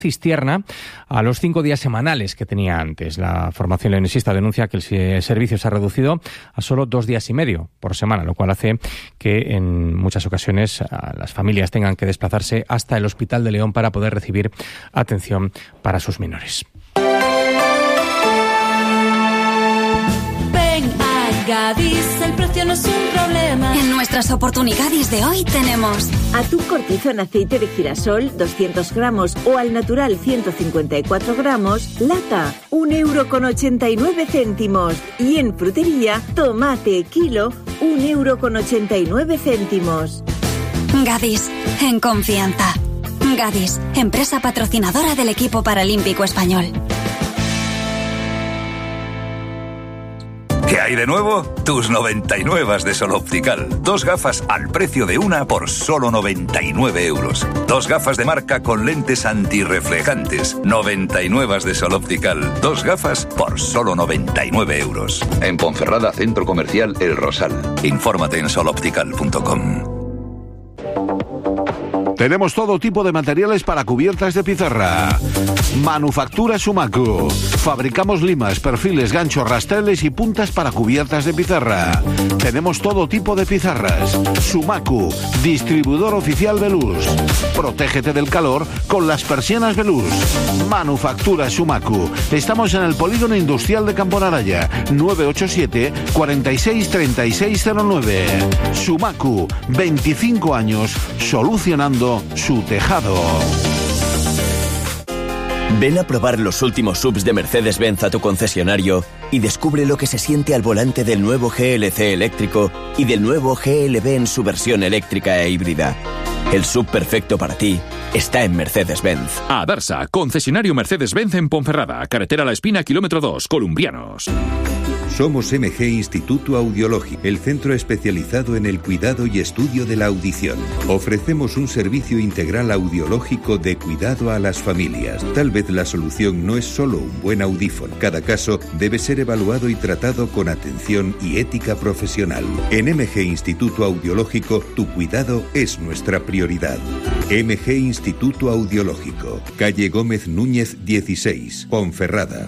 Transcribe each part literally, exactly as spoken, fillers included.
Cistierna a los cinco días semanales que tenía antes. La formación leonesista denuncia que el servicio se ha reducido a solo dos días y medio por semana, lo cual hace que en muchas ocasiones las familias tengan que desplazarse hasta el Hospital de León para poder recibir atención para sus menores. Gadis, el precio no es un problema. En nuestras oportunidades de hoy tenemos atún cortizo en aceite de girasol, doscientos gramos, o al natural ciento cincuenta y cuatro gramos, lata, un euro con ochenta y nueve céntimos. Y en frutería, tomate kilo, un euro con ochenta y nueve céntimos. Gadis, en confianza. Gadis, empresa patrocinadora del equipo paralímpico español. ¿Qué hay de nuevo? Tus noventa y nueve de Sol Optical. Dos gafas al precio de una por solo noventa y nueve euros. Dos gafas de marca con lentes antirreflejantes. noventa y nueve de Sol Optical. Dos gafas por solo noventa y nueve euros. En Ponferrada, Centro Comercial El Rosal. Infórmate en sol optical punto com. Tenemos todo tipo de materiales para cubiertas de pizarra. Manufactura Sumacu. Fabricamos limas, perfiles, ganchos, rasteles y puntas para cubiertas de pizarra. Tenemos todo tipo de pizarras. Sumacu, distribuidor oficial Veluz. Protégete del calor con las persianas Veluz. Manufactura Sumacu. Estamos en el Polígono Industrial de Camponaraya. nueve ocho siete, cuatro seis, tres seis cero nueve. Sumacu, veinticinco años solucionando su tejado. Ven a probar los últimos S U Vs de Mercedes-Benz a tu concesionario y descubre lo que se siente al volante del nuevo G L C eléctrico y del nuevo G L B en su versión eléctrica e híbrida. El S U V perfecto para ti está en Mercedes-Benz. Adarsa, concesionario Mercedes-Benz en Ponferrada, carretera La Espina, kilómetro dos, Columbrianos. Somos M G Instituto Audiológico, el centro especializado en el cuidado y estudio de la audición. Ofrecemos un servicio integral audiológico de cuidado a las familias. Tal vez la solución no es solo un buen audífono. Cada caso debe ser evaluado y tratado con atención y ética profesional. En M G Instituto Audiológico, tu cuidado es nuestra prioridad. M G Instituto Audiológico, calle Gómez Núñez dieciséis, Ponferrada.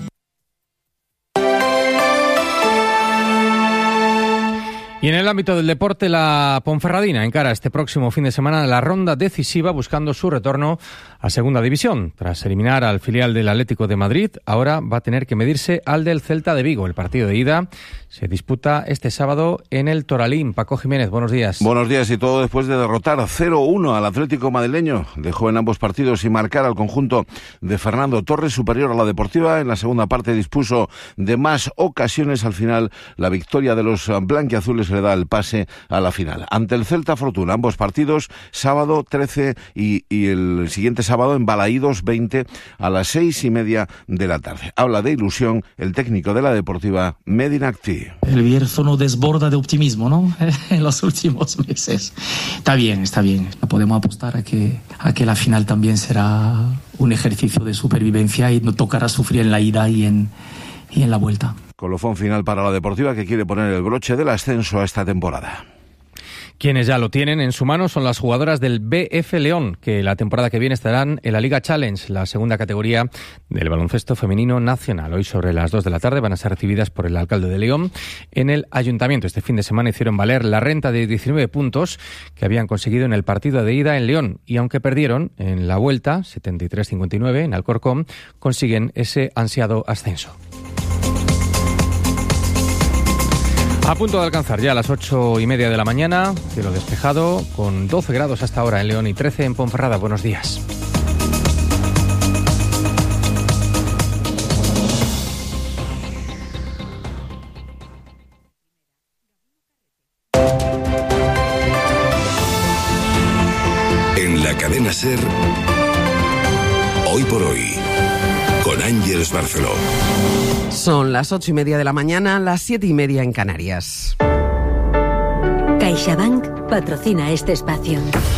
Y en el ámbito del deporte, la Ponferradina encara este próximo fin de semana la ronda decisiva buscando su retorno a Segunda División. Tras eliminar al filial del Atlético de Madrid, ahora va a tener que medirse al del Celta de Vigo. El partido de ida se disputa este sábado en el Toralín. Paco Jiménez, buenos días. Buenos días, y todo después de derrotar cero uno al Atlético madrileño. Dejó en ambos partidos sin marcar al conjunto de Fernando Torres, superior a la Deportiva. En la segunda parte dispuso de más ocasiones. Al final, la victoria de los blanquiazules le da el pase a la final. Ante el Celta Fortuna, ambos partidos, sábado trece y, y el siguiente sábado en Balaídos veinte a las seis y media de la tarde. Habla de ilusión el técnico de la Deportiva, Medina Acti. El Bierzo no desborda de optimismo, ¿no? En los últimos meses. Está bien, está bien. Podemos apostar a que, a que la final también será un ejercicio de supervivencia y no tocará sufrir en la ida y en, y en la vuelta. Colofón final para la Deportiva, que quiere poner el broche del ascenso a esta temporada. Quienes ya lo tienen en su mano son las jugadoras del B F León, que la temporada que viene estarán en la Liga Challenge, la segunda categoría del baloncesto femenino nacional. Hoy sobre las dos de la tarde van a ser recibidas por el alcalde de León en el ayuntamiento. Este fin de semana hicieron valer la renta de diecinueve puntos que habían conseguido en el partido de ida en León, y aunque perdieron en la vuelta, setenta y tres cincuenta y nueve en Alcorcón, consiguen ese ansiado ascenso. A punto de alcanzar ya las ocho y media de la mañana, cielo despejado, con doce grados hasta ahora en León y trece en Ponferrada. Buenos días. En la cadena SER, hoy por hoy, con Ángeles Barceló. Son las ocho y media de la mañana, las siete y media en Canarias. CaixaBank patrocina este espacio.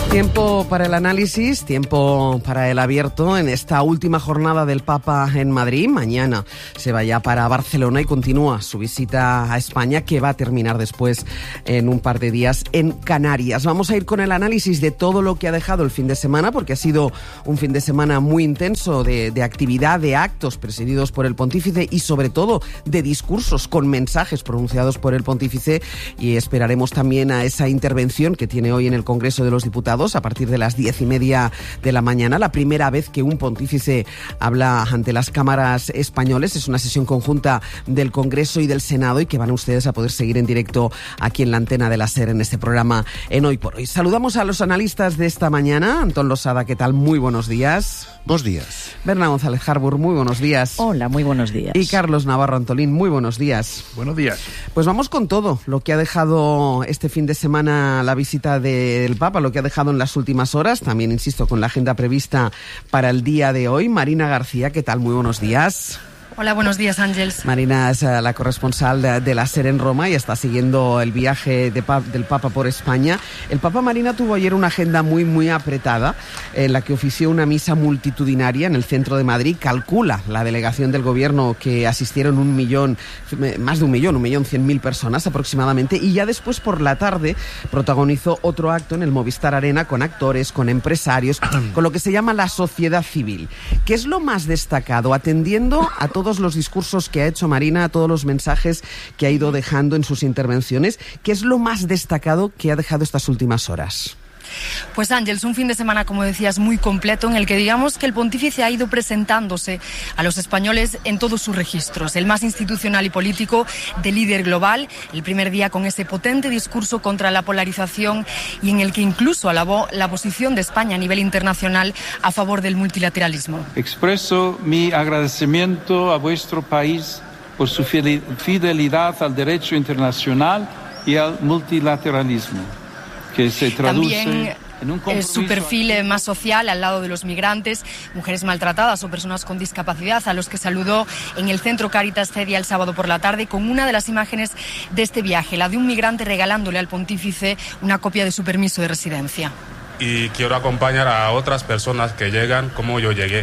Tiempo para el análisis, tiempo para el abierto en esta última jornada del Papa en Madrid. Mañana se va ya para Barcelona y continúa su visita a España, que va a terminar después en un par de días en Canarias. Vamos a ir con el análisis de todo lo que ha dejado el fin de semana, porque ha sido un fin de semana muy intenso de, de actividad, de actos presididos por el pontífice y sobre todo de discursos con mensajes pronunciados por el pontífice, y esperaremos también a esa intervención que tiene hoy en el Congreso de los Diputados a partir de las diez y media de la mañana, la primera vez que un pontífice habla ante las cámaras españoles. Es una sesión conjunta del Congreso y del Senado y que van ustedes a poder seguir en directo aquí en la antena de la SER en este programa en Hoy por Hoy. Saludamos a los analistas de esta mañana. Antón Losada, ¿qué tal? Muy buenos días. Buenos días. Berna González Harbour, muy buenos días. Hola, muy buenos días. Y Carlos Navarro Antolín, muy buenos días. Buenos días. Pues vamos con todo lo que ha dejado este fin de semana la visita del Papa, lo que ha dejado en las últimas horas, también, insisto, con la agenda prevista para el día de hoy. Marina García, ¿qué tal? Muy buenos días. Hola, buenos días, Ángels. Marina es uh, la corresponsal de, de la SER en Roma y está siguiendo el viaje de, del Papa por España. El Papa, Marina, tuvo ayer una agenda muy, muy apretada, en la que ofició una misa multitudinaria en el centro de Madrid. Calcula la delegación del gobierno que asistieron un millón, más de un millón, un millón cien mil personas aproximadamente, y ya después por la tarde protagonizó otro acto en el Movistar Arena con actores, con empresarios, con lo que se llama la sociedad civil. ¿Qué es lo más destacado, atendiendo a todo todos los discursos que ha hecho Marina, a todos los mensajes que ha ido dejando en sus intervenciones? ¿Qué es lo más destacado que ha dejado estas últimas horas? Pues Ángels, un fin de semana, como decías, muy completo, en el que digamos que el pontífice ha ido presentándose a los españoles en todos sus registros, el más institucional y político, de líder global, el primer día con ese potente discurso contra la polarización y en el que incluso alabó la posición de España a nivel internacional a favor del multilateralismo. Expreso mi agradecimiento a vuestro país por su fidelidad al derecho internacional y al multilateralismo, que se traduce También en un compromiso. Su perfil más social, al lado de los migrantes, mujeres maltratadas o personas con discapacidad, a los que saludó en el Centro Cáritas Cedia el sábado por la tarde, con una de las imágenes de este viaje, la de un migrante regalándole al pontífice una copia de su permiso de residencia. Y quiero acompañar a otras personas que llegan como yo llegué.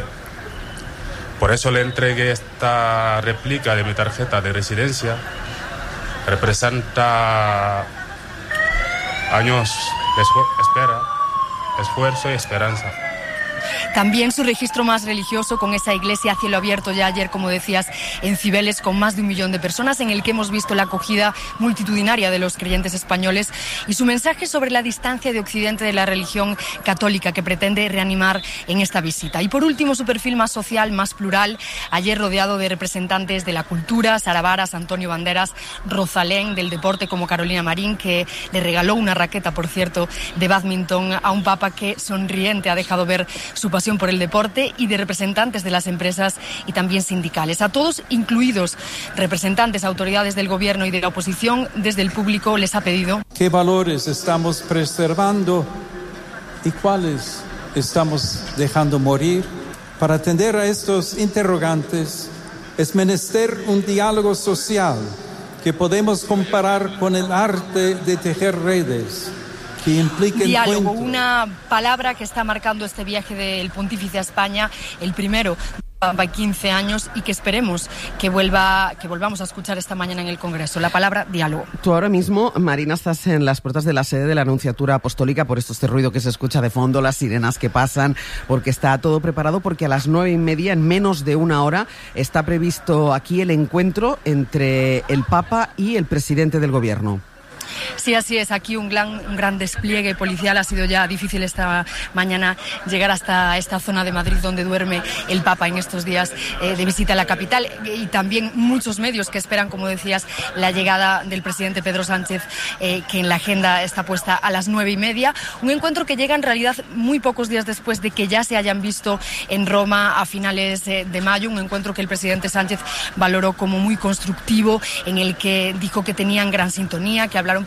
Por eso le entregué esta réplica de mi tarjeta de residencia. Representa años de espera, esfuerzo y esperanza. También su registro más religioso, con esa iglesia a cielo abierto ya ayer, como decías, en Cibeles, con más de un millón de personas, en el que hemos visto la acogida multitudinaria de los creyentes españoles, y su mensaje sobre la distancia de Occidente de la religión católica que pretende reanimar en esta visita. Y por último, su perfil más social, más plural, ayer rodeado de representantes de la cultura, Sara Varas, Antonio Banderas, Rosalén, del deporte como Carolina Marín, que le regaló una raqueta, por cierto, de bádminton a un papa que, sonriente, ha dejado ver su pasión por el deporte, y de representantes de las empresas y también sindicales. A todos, incluidos representantes, autoridades del gobierno y de la oposición, desde el público les ha pedido: ¿qué valores estamos preservando y cuáles estamos dejando morir? Para atender a estos interrogantes es menester un diálogo social que podemos comparar con el arte de tejer redes. Diálogo, una palabra que está marcando este viaje del pontífice a España, el primero de quince años, y que esperemos que vuelva, que volvamos a escuchar esta mañana en el Congreso. La palabra diálogo. Tú ahora mismo, Marina, estás en las puertas de la sede de la Anunciatura Apostólica, por esto este ruido que se escucha de fondo, las sirenas que pasan, porque está todo preparado, porque a las nueve y media, en menos de una hora, está previsto aquí el encuentro entre el Papa y el presidente del Gobierno. Sí, así es. Aquí un gran, un gran despliegue policial. Ha sido ya difícil esta mañana llegar hasta esta zona de Madrid donde duerme el Papa en estos días eh, de visita a la capital, y también muchos medios que esperan, como decías, la llegada del presidente Pedro Sánchez, eh, que en la agenda está puesta a las nueve y media. Un encuentro que llega en realidad muy pocos días después de que ya se hayan visto en Roma a finales eh, de mayo. Un encuentro que el presidente Sánchez valoró como muy constructivo, en el que dijo que tenían gran sintonía, que hablaron, por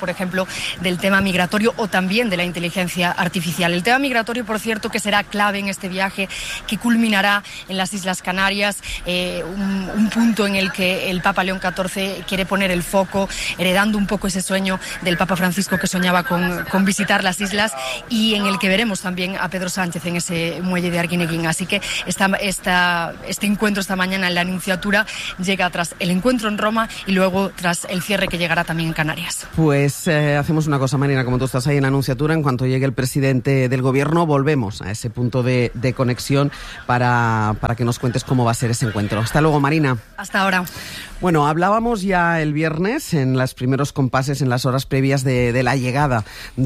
por ejemplo, del tema migratorio o también de la inteligencia artificial. El tema migratorio, por cierto, que será clave en este viaje que culminará en las Islas Canarias, eh, un, un punto en el que el Papa León catorce quiere poner el foco, heredando un poco ese sueño del Papa Francisco que soñaba con, con visitar las islas, y en el que veremos también a Pedro Sánchez en ese muelle de Arguineguín. Así que esta, esta, este encuentro esta mañana en la Anunciatura llega tras el encuentro en Roma y luego tras el cierre que llegará también en Canarias. Pues eh, hacemos una cosa, Marina, como tú estás ahí en la Anunciatura, en cuanto llegue el presidente del Gobierno, volvemos a ese punto de, de conexión para, para que nos cuentes cómo va a ser ese encuentro. Hasta luego, Marina. Hasta ahora. Bueno, hablábamos ya el viernes, en los primeros compases, en las horas previas de, de la llegada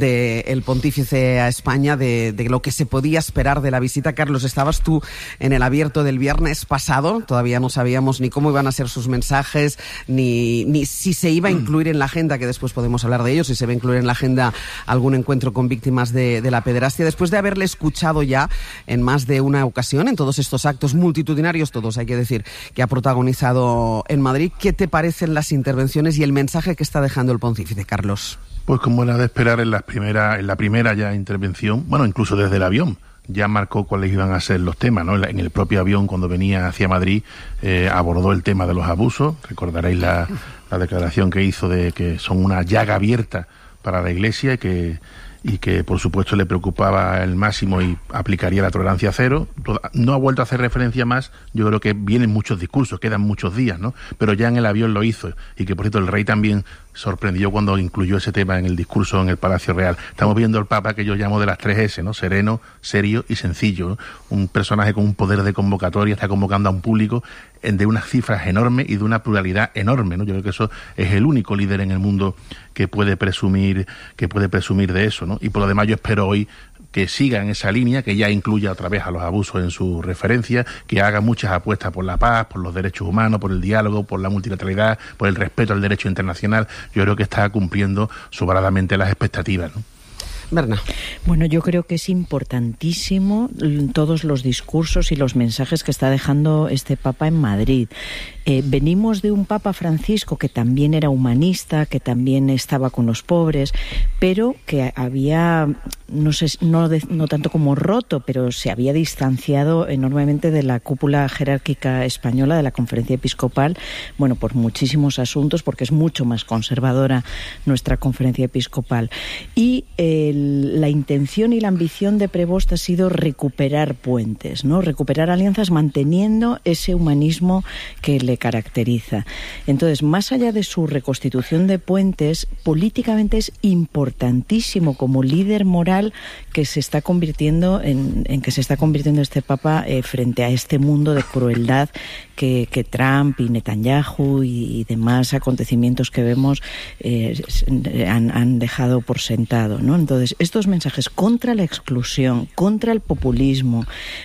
del pontífice a España, de, de lo que se podía esperar de la visita. Carlos, estabas tú en el abierto del viernes pasado, todavía no sabíamos ni cómo iban a ser sus mensajes, ni, ni si se iba a incluir en la agenda, que después podemos hablar de ello, si se va a incluir en la agenda algún encuentro con víctimas de, de la pederastia. Después de haberle escuchado ya en más de una ocasión, en todos estos actos multitudinarios, todos hay que decir, que ha protagonizado en Madrid, ¿qué te parecen las intervenciones y el mensaje que está dejando el pontífice, Carlos? Pues como era de esperar en la primera, en la primera ya intervención, bueno, incluso desde el avión, ya marcó cuáles iban a ser los temas, ¿no? En el propio avión, cuando venía hacia Madrid, eh, abordó el tema de los abusos. Recordaréis la, la declaración que hizo de que son una llaga abierta para la Iglesia y que y que por supuesto le preocupaba el máximo y aplicaría la tolerancia cero. No ha vuelto a hacer referencia más, yo creo que vienen muchos discursos, quedan muchos días, ¿no? Pero ya en el avión lo hizo, y que por cierto el rey también sorprendió cuando incluyó ese tema en el discurso en el Palacio Real. Estamos viendo al Papa que yo llamo de las tres ese, ¿no? Sereno, serio y sencillo, ¿no? Un personaje con un poder de convocatoria, está convocando a un público de unas cifras enormes y de una pluralidad enorme, ¿no? Yo creo que eso es el único líder en el mundo que puede presumir, que puede presumir de eso, ¿no? Y por lo demás yo espero hoy que siga en esa línea, que ya incluya otra vez a los abusos en su referencia, que haga muchas apuestas por la paz, por los derechos humanos, por el diálogo, por la multilateralidad, por el respeto al derecho internacional. Yo creo que está cumpliendo sobradamente las expectativas, ¿no? Berna. Bueno, yo creo que es importantísimo todos los discursos y los mensajes que está dejando este Papa en Madrid. Eh, venimos de un Papa Francisco que también era humanista, que también estaba con los pobres, pero que había, no sé, no, de, no tanto como roto, pero se había distanciado enormemente de la cúpula jerárquica española, de la Conferencia Episcopal, bueno, por muchísimos asuntos, porque es mucho más conservadora nuestra Conferencia Episcopal. Y el, la intención y la ambición de Prevost ha sido recuperar puentes, ¿no? Recuperar alianzas manteniendo ese humanismo que le caracteriza. Entonces, más allá de su reconstitución de puentes, políticamente es importantísimo como líder moral que se está convirtiendo en, en que se está convirtiendo este Papa eh, frente a este mundo de crueldad que, que Trump y Netanyahu y, y demás acontecimientos que vemos eh, han, han dejado por sentado, ¿no? Entonces, estos mensajes contra la exclusión, contra el populismo,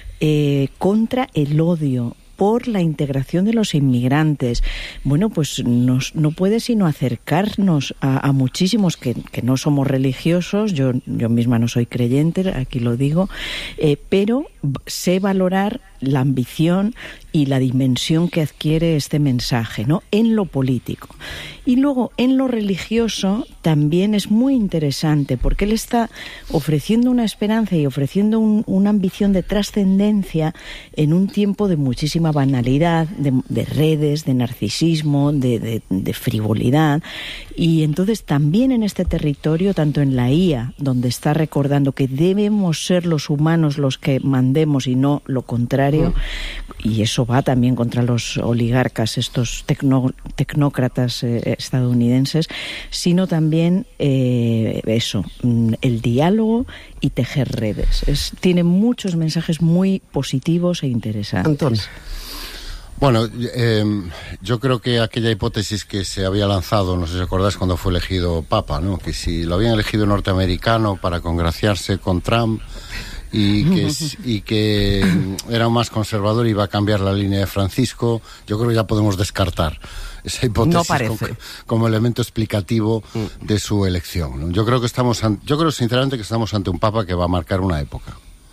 eh, contra el odio, por la integración de los inmigrantes, bueno, pues nos, no puede sino acercarnos a, a muchísimos que, que no somos religiosos. Yo, yo misma no soy creyente, aquí lo digo, eh, pero sé valorar la ambición y la dimensión que adquiere este mensaje, ¿no? En lo político. Y luego, en lo religioso, también es muy interesante, porque él está ofreciendo una esperanza y ofreciendo un, una ambición de trascendencia en un tiempo de muchísima banalidad, de, de redes, de narcisismo, de, de, de frivolidad. Y entonces también en este territorio, tanto en la I A, donde está recordando que debemos ser los humanos los que mandemos y no lo contrario, mm. y eso va también contra los oligarcas, estos tecno, tecnócratas eh, estadounidenses, sino también eh, eso, el diálogo y tejer redes. Es, tiene muchos mensajes muy positivos e interesantes. Antonio. Bueno, eh, yo creo que aquella hipótesis que se había lanzado, no sé si acordáis cuando fue elegido Papa, ¿no? Que si lo habían elegido norteamericano para congraciarse con Trump y que, y que era más conservador y iba a cambiar la línea de Francisco, yo creo que ya podemos descartar esa hipótesis no parece. como, como elemento explicativo de su elección, ¿no? Yo creo que estamos, yo creo sinceramente que estamos ante un Papa que va a marcar una época,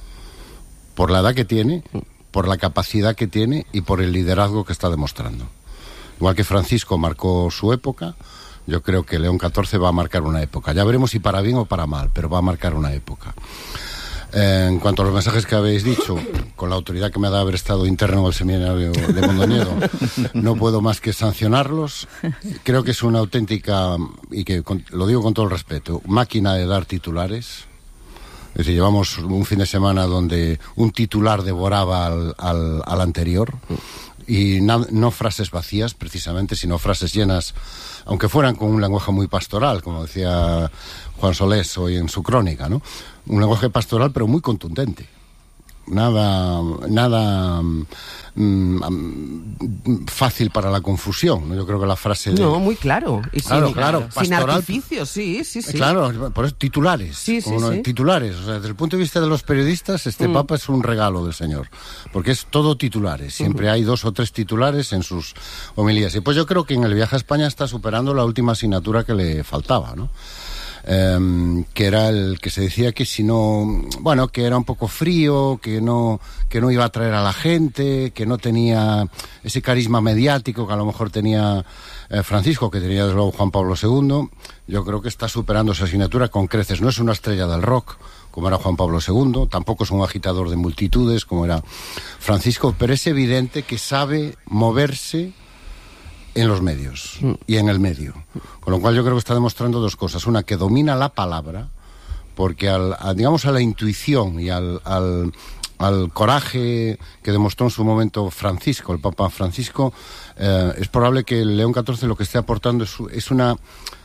por la edad que tiene, por la capacidad que tiene y por el liderazgo que está demostrando. Igual que Francisco marcó su época, Yo creo que León catorce va a marcar una época. Ya veremos si para bien o para mal, pero va a marcar una época. Eh, en cuanto a los mensajes que habéis dicho, con la autoridad que me da haber estado interno en el seminario de Mondoñedo, no puedo más que sancionarlos. Creo que es una auténtica, y que con, lo digo con todo el respeto, máquina de dar titulares. Es decir, llevamos un fin de semana donde un titular devoraba al, al, al anterior. Y na, no frases vacías, precisamente, sino frases llenas, aunque fueran con un lenguaje muy pastoral, como decía Juan Solés hoy en su crónica, ¿no? Un lenguaje pastoral, pero muy contundente. Nada, nada mm, fácil para la confusión, ¿no? Yo creo que la frase de... No, muy claro. Y claro, sin, claro, sin pastoral, artificios, sí, sí, sí. Claro, por eso titulares. Sí, sí, no, sí. Titulares. O sea, desde el punto de vista de los periodistas, este mm. Papa es un regalo del Señor. Porque es todo titulares. Siempre uh-huh. hay dos o tres titulares en sus homilías. Y pues yo creo que en el viaje a España está superando la última asignatura que le faltaba, ¿no? Um, que era el que se decía que si no, bueno, que era un poco frío, que no, que no iba a atraer a la gente, que no tenía ese carisma mediático que a lo mejor tenía eh, Francisco, que tenía desde luego Juan Pablo segundo. Yo creo que está superando esa asignatura con creces. No es una estrella del rock como era Juan Pablo segundo, tampoco es un agitador de multitudes como era Francisco, pero es evidente que sabe moverse en los medios y en el medio. Con lo cual yo creo que está demostrando dos cosas. Una, que domina la palabra, porque al, a, digamos a la intuición y al, al, al coraje que demostró en su momento Francisco, el Papa Francisco, eh, es probable que el León catorce lo que esté aportando es, es una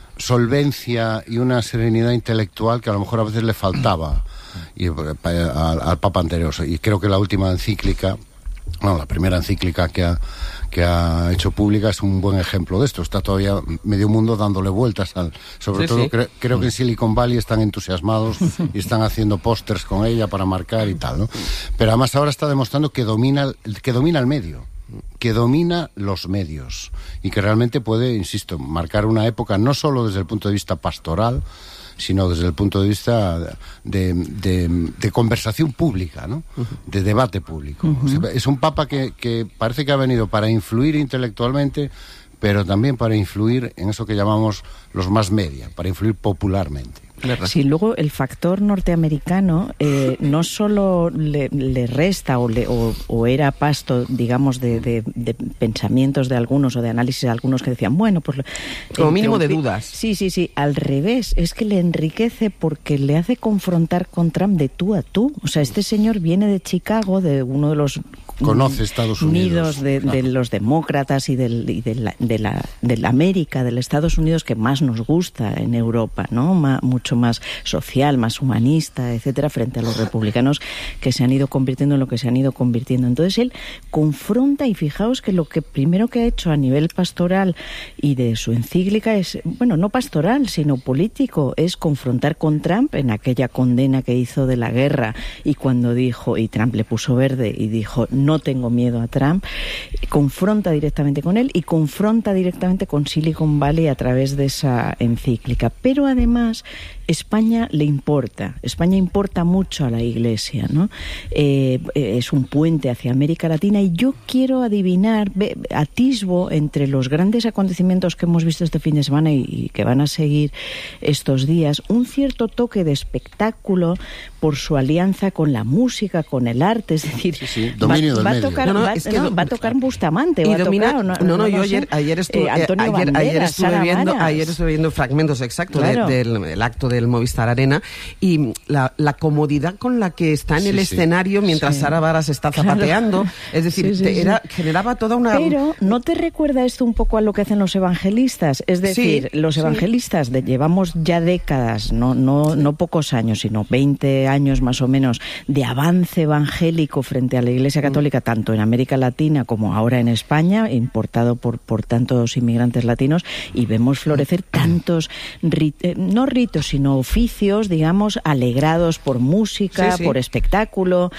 solvencia y una serenidad intelectual que a lo mejor a veces le faltaba y, a, a, al Papa anterior. Y creo que la última encíclica, bueno, la primera encíclica que ha, que ha hecho pública es un buen ejemplo de esto. Está todavía medio mundo dándole vueltas al... Sobre sí, todo sí. Cre- creo que en Silicon Valley están entusiasmados y están haciendo pósters con ella para marcar y tal, ¿no? Pero además ahora está demostrando que domina, que domina el medio, que domina los medios y que realmente puede, insisto, marcar una época no solo desde el punto de vista pastoral, sino desde el punto de vista de, de, de conversación pública, ¿no? Uh-huh. De debate público. Uh-huh. O sea, es un papa que, que parece que ha venido para influir intelectualmente, pero también para influir en eso que llamamos los más media, para influir popularmente. Sí, luego el factor norteamericano eh, no solo le, le resta o, le, o, o era pasto, digamos, de, de, de pensamientos de algunos o de análisis de algunos que decían, bueno, pues... Como mínimo de dudas. Sí, sí, sí, al revés, es que le enriquece porque le hace confrontar con Trump de tú a tú. O sea, este señor viene de Chicago, de uno de los... Conoce Estados Unidos. De, claro. de los demócratas y, del, y de, la, de, la, de la América, del Estados Unidos que más nos gusta en Europa, ¿no? Ma, mucho más social, más humanista, etcétera, frente a los republicanos que se han ido convirtiendo en lo que se han ido convirtiendo. Entonces él confronta, y fijaos que lo que primero que ha hecho a nivel pastoral y de su encíclica es, bueno, no pastoral, sino político, es confrontar con Trump en aquella condena que hizo de la guerra y cuando dijo, y Trump le puso verde y dijo, no tengo miedo a Trump, confronta directamente con él y confronta directamente con Silicon Valley a través de esa encíclica. Pero además España le importa, España importa mucho a la Iglesia, ¿no? Eh, es un puente hacia América Latina y yo quiero adivinar, atisbo entre los grandes acontecimientos que hemos visto este fin de semana y, y que van a seguir estos días, un cierto toque de espectáculo por su alianza con la música, con el arte, es decir, sí, sí. Dominio del va, va, medio. a tocar, no, no, va, es que no, do... va a tocar Bustamante, y va domina... a tocar... No, no, no, no yo no ayer, sé, ayer estuve, eh, Antonio ayer, Banderas, ayer estuve Sara viendo, Varas. ayer estuve viendo fragmentos exactos claro. de, del el acto del Movistar Arena y la, la comodidad con la que está en sí, el sí. escenario mientras sí. Sara Varas está zapateando, claro. es decir, sí, sí, te, era, sí. generaba toda una... Pero ¿no te recuerda esto un poco a lo que hacen los evangelistas? Es decir, sí, los evangelistas sí. de, llevamos ya décadas, no, no, no pocos años, sino veinte años más o menos de avance evangélico frente a la Iglesia Católica, mm. tanto en América Latina como ahora en España, importado por, por tantos inmigrantes latinos, y vemos florecer tantos, rit, eh, no ritos, sino oficios, digamos, alegrados por música, sí, sí. por espectáculo.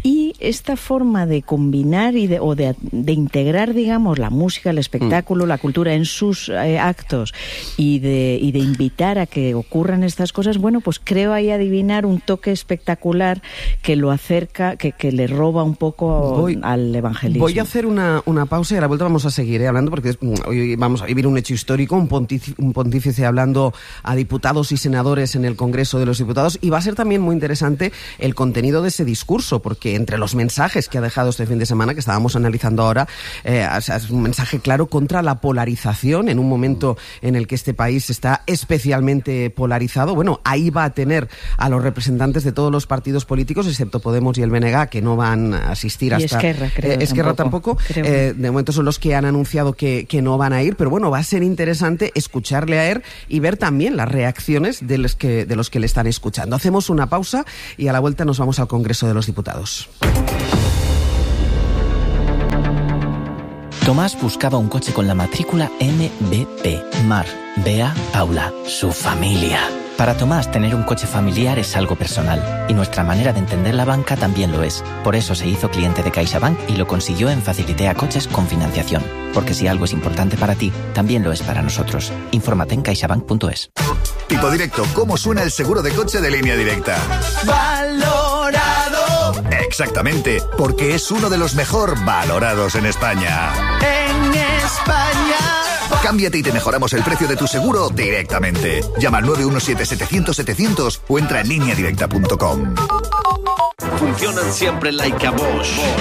Y esta forma de combinar y de, o de, de integrar, digamos, la música, el espectáculo, mm. la cultura en sus eh, actos y de, y de invitar a que ocurran estas cosas, bueno, pues creo ahí adivinar un toque espectacular que lo acerca, que, que le roba un poco voy, al evangelismo. Voy a hacer una, una pausa y a la vuelta vamos a seguir eh, hablando, porque hoy vamos a vivir un hecho histórico, un pontífice, un pontífice hablando a diputados y senadores en el Congreso de los Diputados, y va a ser también muy interesante el contenido de ese discurso, porque entre los mensajes que ha dejado este fin de semana, que estábamos analizando ahora, eh, es un mensaje claro contra la polarización, en un momento en el que este país está especialmente polarizado. Bueno, ahí va a tener a los representantes de todos los partidos políticos, excepto Podemos y el B N G, que no van a asistir hasta... Y Esquerra, creo. Eh, Esquerra tampoco. tampoco. Eh, de momento son los que han anunciado que, que no van a ir, pero bueno, va a ser interesante escucharle a él y ver también las reacciones de los que, de los que le están escuchando. Hacemos una pausa y a la vuelta nos vamos al Congreso de los Diputados. Tomás buscaba un coche con la matrícula M B P, Mar, Bea, Paula, su familia. Para Tomás, tener un coche familiar es algo personal, y nuestra manera de entender la banca también lo es. Por eso se hizo cliente de CaixaBank y lo consiguió en Facilitea Coches con financiación. Porque si algo es importante para ti, también lo es para nosotros. Infórmate en caixabank punto es. Tipo directo, ¿cómo suena el seguro de coche de Línea Directa? ¡Valorado! Exactamente, porque es uno de los mejor valorados en España. En España. Cámbiate y te mejoramos el precio de tu seguro directamente. Llama al nueve uno siete setecientos setecientos o entra en línea directa punto com. Funcionan siempre like a Bosch.